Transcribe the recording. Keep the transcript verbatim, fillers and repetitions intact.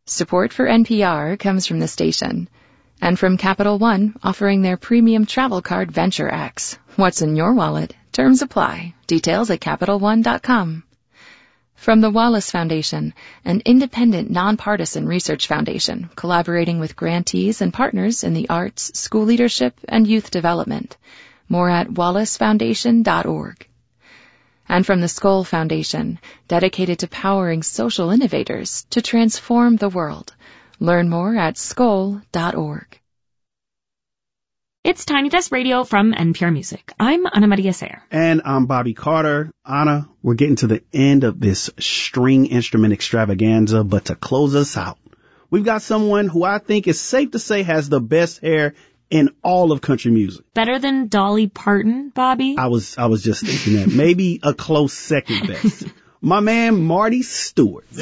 Support for N P R comes from the station. And from Capital One, offering their premium travel card Venture X. What's in your wallet? Terms apply. Details at Capital One dot com. From the Wallace Foundation, an independent, nonpartisan research foundation collaborating with grantees and partners in the arts, school leadership, and youth development. More at wallace foundation dot org. And from the Skoll Foundation, dedicated to powering social innovators to transform the world. Learn more at skoll dot org. It's Tiny Desk Radio from N P R Music. I'm Ana Maria Sayre. And I'm Bobby Carter. Ana, we're getting to the end of this string instrument extravaganza, but to close us out, we've got someone who I think is safe to say has the best hair in all of country music. Better than Dolly Parton, Bobby? I was I was just thinking that. Maybe a close second best. My man, Marty Stuart.